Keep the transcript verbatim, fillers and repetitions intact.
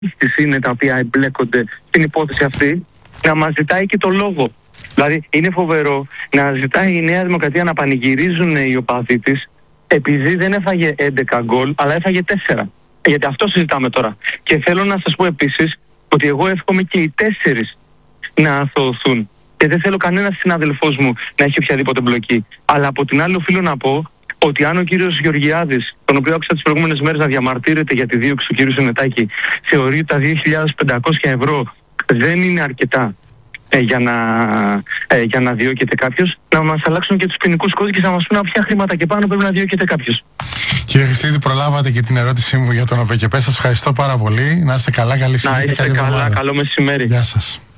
είναι τα οποία εμπλέκονται στην υπόθεση αυτή, να μας ζητάει και το λόγο. Δηλαδή είναι φοβερό να ζητάει η Νέα Δημοκρατία να πανηγυρίζουν οι οπαδοί της επειδή δεν έφαγε έντεκα γκολ, αλλά έφαγε τέσσερα. Γιατί αυτό συζητάμε τώρα. Και θέλω να σας πω επίσης ότι εγώ εύχομαι και οι τέσσερις να αθωωωθούν. Και δεν θέλω κανένας συνάδελφός μου να έχει οποιαδήποτε μπλοκή. Αλλά από την άλλη οφείλω να πω ότι αν ο κύριος Γεωργιάδης, τον οποίο άκουσα τις προηγούμενες μέρες να διαμαρτύρεται για τη δίωξη του κύριου Σενετάκη, θεωρεί ότι τα δύο χιλιάδες πεντακόσια ευρώ δεν είναι αρκετά ε, για, να, ε, για να διώκεται κάποιος, να μας αλλάξουν και τους ποινικούς κώδικες, να μας πούνε ποια χρήματα και πάνω πρέπει να διώκεται κάποιος. Κύριε Χριστίδη, προλάβατε και την ερώτησή μου για τον ΟΠΕΚΕΠΕ. Σας ευχαριστώ πάρα πολύ. Να είστε καλά, καλή συνέχεια. Να είστε καλά, καλό μεσημέρι. Γεια σας.